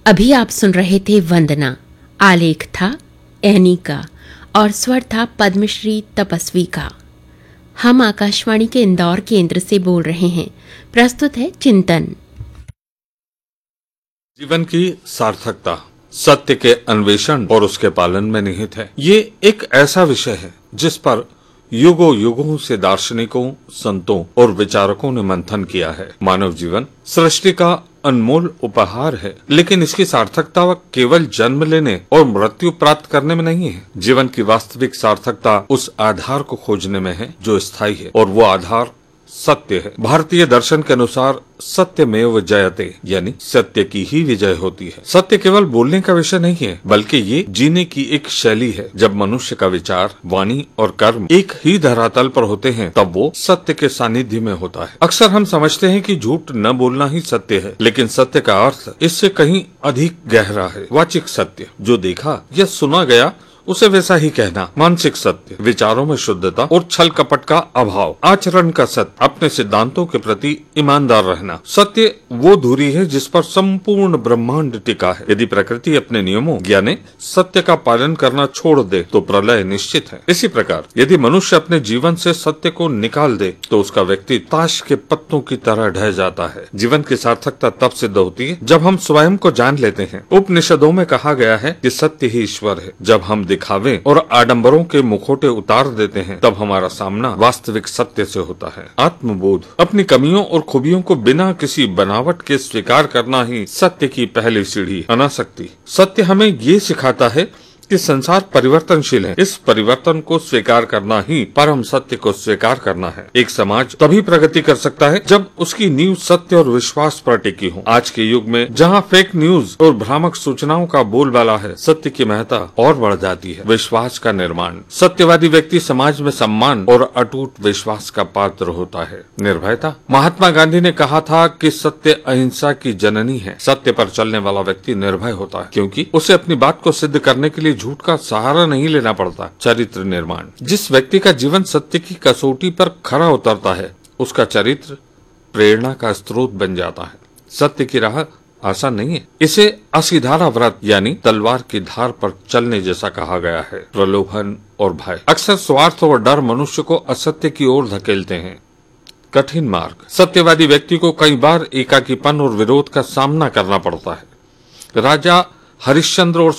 अभी आप सुन रहे थे वंदना। आलेख था एनी का और स्वर था पद्मश्री तपस्वी का। हम आकाशवाणी के इंदौर केंद्र से बोल रहे हैं। प्रस्तुत है चिंतन। जीवन की सार्थकता सत्य के अन्वेषण और उसके पालन में निहित है। ये एक ऐसा विषय है जिस पर युगों युगों से दार्शनिकों, संतों और विचारकों ने मंथन किया है। मानव जीवन सृष्टि का अनमोल उपहार है, लेकिन इसकी सार्थकता केवल जन्म लेने और मृत्यु प्राप्त करने में नहीं है। जीवन की वास्तविक सार्थकता उस आधार को खोजने में है जो स्थायी है, और वो आधार सत्य है। भारतीय दर्शन के अनुसार सत्यमेव जयते, यानी सत्य की ही विजय होती है। सत्य केवल बोलने का विषय नहीं है, बल्कि ये जीने की एक शैली है। जब मनुष्य का विचार, वाणी और कर्म एक ही धरातल पर होते हैं, तब वो सत्य के सानिध्य में होता है। अक्सर हम समझते हैं कि झूठ न बोलना ही सत्य है, लेकिन सत्य का अर्थ इससे कहीं अधिक गहरा है। वाचिक सत्य, जो देखा या सुना गया उसे वैसा ही कहना। मानसिक सत्य, विचारों में शुद्धता और छल कपट का अभाव। आचरण का सत्य, अपने सिद्धांतों के प्रति ईमानदार रहना। सत्य वो धुरी है जिस पर संपूर्ण ब्रह्मांड टिका है। यदि प्रकृति अपने नियमों यानी सत्य का पालन करना छोड़ दे तो प्रलय निश्चित है। इसी प्रकार यदि मनुष्य अपने जीवन से सत्य को निकाल दे तो उसका व्यक्ति ताश के पत्तों की तरह ढह जाता है। जीवन की सार्थकता तब सिद्ध होती है जब हम स्वयं को जान लेते हैं। उपनिषदों में कहा गया है कि सत्य ही ईश्वर है। जब हम दिखावे और आडंबरों के मुखौटे उतार देते हैं, तब हमारा सामना वास्तविक सत्य से होता है। आत्मबोध, अपनी कमियों और खूबियों को बिना किसी बनावट के स्वीकार करना ही सत्य की पहली सीढ़ी। अनासक्ति, सत्य हमें ये सिखाता है कि संसार परिवर्तनशील है। इस परिवर्तन को स्वीकार करना ही परम सत्य को स्वीकार करना है। एक समाज तभी प्रगति कर सकता है जब उसकी नींव सत्य और विश्वास पर टिकी हो। आज के युग में जहां फेक न्यूज और भ्रामक सूचनाओं का बोलबाला है, सत्य की महत्ता और बढ़ जाती है। विश्वास का निर्माण, सत्यवादी व्यक्ति समाज में सम्मान और अटूट विश्वास का पात्र होता है। निर्भयता, महात्मा गांधी ने कहा था कि सत्य अहिंसा की जननी है। सत्य पर चलने वाला व्यक्ति निर्भय होता है, क्योंकि उसे अपनी बात को सिद्ध करने के लिए झूठ का सहारा नहीं लेना पड़ता। चरित्र निर्माण, जिस व्यक्ति का जीवन सत्य की कसौटी पर खरा उतरता है, उसका चरित्र प्रेरणा का स्रोत बन जाता है। सत्य की राह आसान नहीं है। इसे असीधारा व्रत यानी तलवार की धार पर चलने जैसा कहा गया है। प्रलोभन और भय, अक्सर स्वार्थ और डर मनुष्य को असत्य की ओर धकेलते हैं। कठिन मार्ग, सत्यवादी व्यक्ति को कई बार एकाकीपन और विरोध का सामना करना पड़ता है। राजा हरिश्चंद्र और